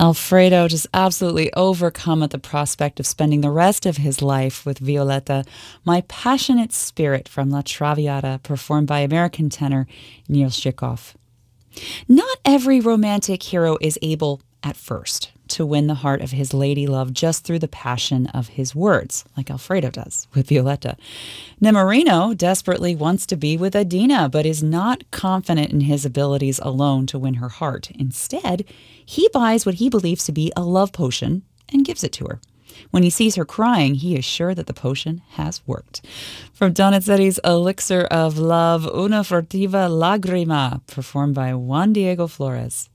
Alfredo just absolutely overcome at the prospect of spending the rest of his life with Violetta, my passionate spirit from La Traviata, performed by American tenor Niels Zhikov. Not every romantic hero is able, at first, to win the heart of his lady love just through the passion of his words, like Alfredo does with Violetta. Nemorino desperately wants to be with Adina, but is not confident in his abilities alone to win her heart. Instead, he buys what he believes to be a love potion and gives it to her. When he sees her crying, he is sure that the potion has worked. From Donizetti's Elixir of Love, Una furtiva lagrima, performed by Juan Diego Flores.